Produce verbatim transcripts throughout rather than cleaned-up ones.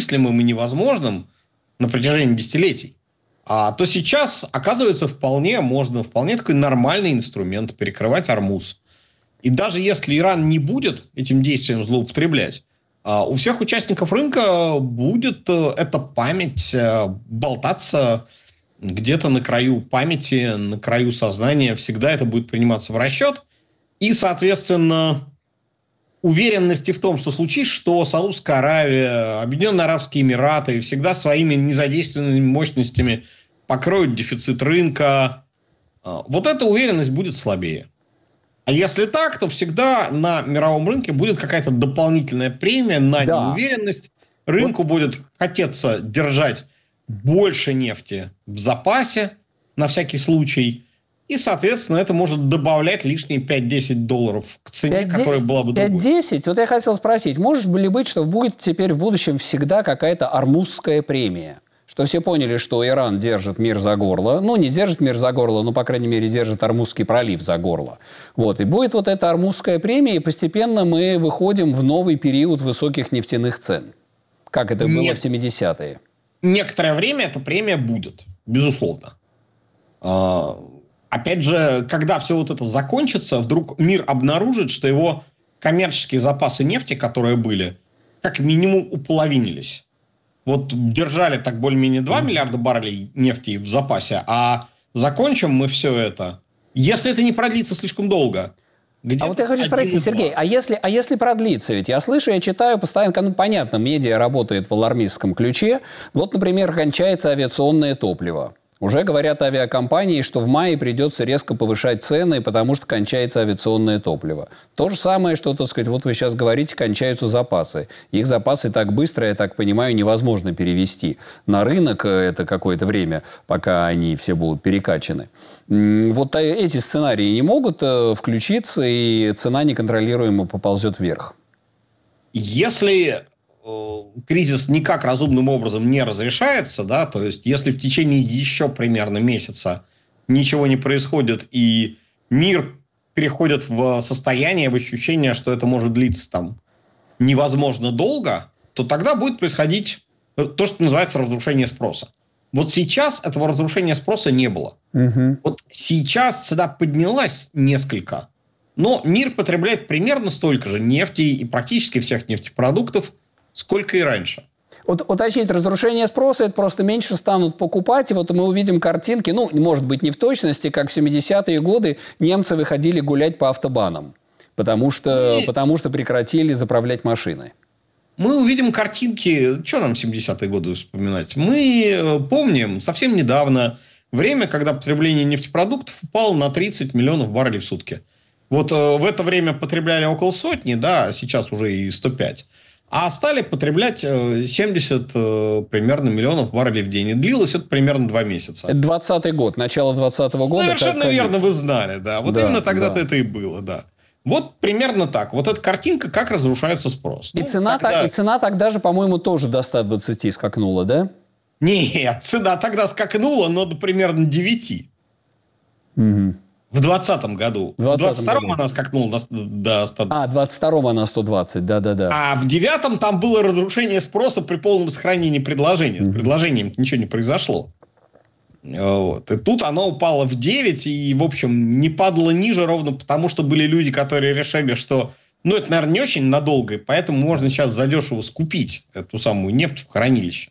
немыслимым и невозможным на протяжении десятилетий, а, то сейчас, оказывается, вполне можно, вполне такой нормальный инструмент перекрывать Ормуз. И даже если Иран не будет этим действием злоупотреблять, у всех участников рынка будет эта память болтаться где-то на краю памяти, на краю сознания. Всегда это будет приниматься в расчет. И, соответственно, уверенности в том, что случится, что Саудовская Аравия, Объединенные Арабские Эмираты всегда своими незадействованными мощностями покроют дефицит рынка. Вот эта уверенность будет слабее. А если так, то всегда на мировом рынке будет какая-то дополнительная премия на да. неуверенность. Рынку вот. будет хотеться держать больше нефти в запасе на всякий случай. И, соответственно, это может добавлять лишние пять-десять долларов к цене, которая была бы другой. пять-десять? Вот я хотел спросить, может ли быть, что будет теперь в будущем всегда какая-то Ормузская премия? Что все поняли, что Иран держит мир за горло. Ну, не держит мир за горло, но, по крайней мере, держит Ормузский пролив за горло. Вот. И будет вот эта Ормузская премия, и постепенно мы выходим в новый период высоких нефтяных цен. Как это было Нет. в семидесятые. Некоторое время эта премия будет, безусловно. Опять же, когда все вот это закончится, вдруг мир обнаружит, что его коммерческие запасы нефти, которые были, как минимум уполовинились. Вот держали так более-менее два миллиарда баррелей нефти в запасе, а закончим мы все это, если это не продлится слишком долго. А вот я хочу спросить, Сергей, а если, а если продлится? Ведь я слышу, я читаю постоянно, ну, понятно, медиа работает в алармистском ключе. Вот, например, кончается авиационное топливо. Уже говорят авиакомпании, что в мае придется резко повышать цены, потому что кончается авиационное топливо. То же самое, что, так сказать, вот вы сейчас говорите, кончаются запасы. Их запасы так быстро, я так понимаю, невозможно перевести на рынок это какое-то время, пока они все будут перекачаны. Вот эти сценарии не могут включиться, и цена неконтролируемо поползет вверх. Если кризис никак разумным образом не разрешается, да, то есть если в течение еще примерно месяца ничего не происходит и мир переходит в состояние, в ощущение, что это может длиться там невозможно долго, то тогда будет происходить то, что называется разрушение спроса. Вот сейчас этого разрушения спроса не было. Угу. Вот сейчас цена поднялась несколько, но мир потребляет примерно столько же нефти и практически всех нефтепродуктов, сколько и раньше. Вот, уточнить, разрушение спроса, это просто меньше станут покупать, и вот мы увидим картинки, ну, может быть, не в точности, как в семидесятые годы немцы выходили гулять по автобанам, потому что, и... потому что прекратили заправлять машины. Мы увидим картинки, что нам семидесятые годы вспоминать? Мы помним совсем недавно время, когда потребление нефтепродуктов упало на тридцать миллионов баррелей в сутки. Вот в это время потребляли около сотни, да, сейчас уже и сто пять. А стали потреблять семьдесят примерно миллионов баррелей в день. И длилось это примерно два месяца. Это двадцатый год, начало двадцатого года. Совершенно как... верно, вы знали, да. Вот да, именно тогда-то да. это и было, да. Вот примерно так. Вот эта картинка, как разрушается спрос. И, ну, цена, тогда... так, и цена тогда же, по-моему, тоже до ста двадцати скакнула, да? Нет, цена тогда скакнула, но до примерно девяти. Угу. В двадцатом году. В двадцать втором она скакнула до, до ста двадцати. А, в двадцать втором она сто двадцать, да-да-да. А в девятом там было разрушение спроса при полном сохранении предложения. Mm-hmm. С предложением ничего не произошло. Вот. И тут оно упало в девять и, в общем, не падало ниже ровно потому, что были люди, которые решили, что ну, это, наверное, не очень надолго, и поэтому можно сейчас задешево скупить эту самую нефть в хранилище.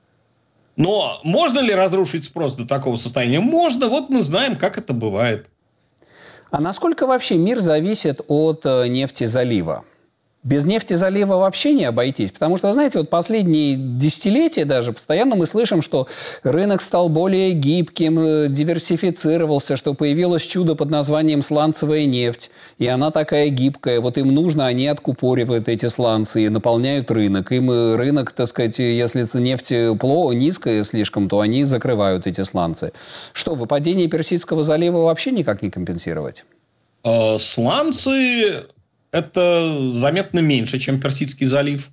Но можно ли разрушить спрос до такого состояния? Можно. Вот мы знаем, как это бывает. А насколько вообще мир зависит от нефтезалива? Без нефтезалива вообще не обойтись. Потому что, знаете, вот последние десятилетия даже постоянно мы слышим, что рынок стал более гибким, диверсифицировался, что появилось чудо под названием сланцевая нефть. И она такая гибкая. Вот им нужно, они откупоривают эти сланцы и наполняют рынок. Им рынок, так сказать, если нефть низкая слишком, то они закрывают эти сланцы. Что, выпадение Персидского залива вообще никак не компенсировать? Сланцы... Это заметно меньше, чем Персидский залив.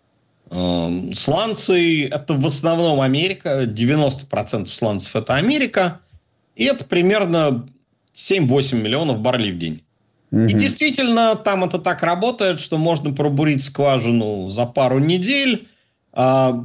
Сланцы – это в основном Америка. девяносто процентов сланцев – это Америка. И это примерно семь-восемь миллионов баррелей в день. Угу. И действительно, там это так работает, что можно пробурить скважину за пару недель,